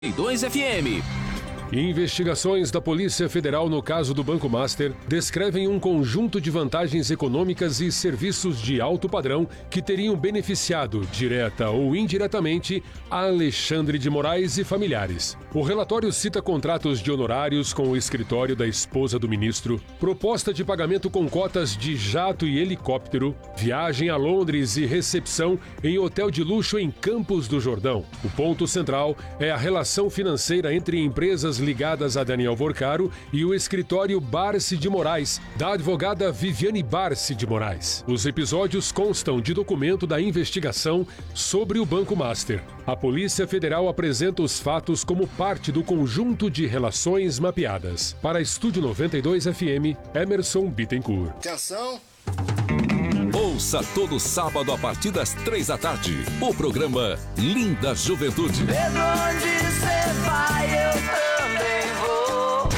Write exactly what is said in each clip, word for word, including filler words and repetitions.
dois F M. Investigações da Polícia Federal no caso do Banco Master descrevem um conjunto de vantagens econômicas e serviços de alto padrão que teriam beneficiado, direta ou indiretamente, a Alexandre de Moraes e familiares. O relatório cita contratos de honorários com o escritório da esposa do ministro, proposta de pagamento com cotas de jato e helicóptero, viagem a Londres e recepção em hotel de luxo em Campos do Jordão. O ponto central é a relação financeira entre empresas ligadas a Daniel Vorcaro e o escritório Barsi de Moraes, da advogada Viviane Barsi de Moraes. Os episódios constam de documento da investigação sobre o Banco Master. A Polícia Federal apresenta os fatos como parte do conjunto de relações mapeadas. Para Estúdio noventa e dois F M, Emerson Bittencourt. Atenção! Ouça todo sábado a partir das três da tarde o programa Linda Juventude. Vendo onde você vai, eu também vou.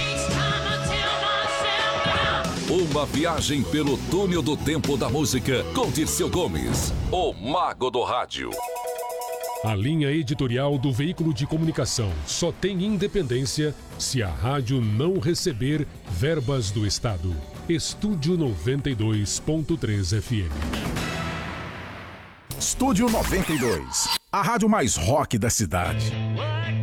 Uma viagem pelo túnel do tempo da música com Dirceu Gomes, o mago do rádio. A linha editorial do veículo de comunicação só tem independência se a rádio não receber verbas do Estado. Estúdio noventa e dois ponto três F M. Estúdio noventa e dois, a rádio mais rock da cidade.